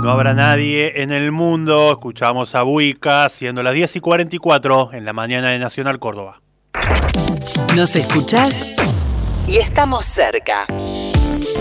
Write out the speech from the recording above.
No habrá nadie en el mundo. Escuchamos a Buica, siendo las 10:44 en la mañana de Nacional Córdoba. Nos escuchás y estamos cerca.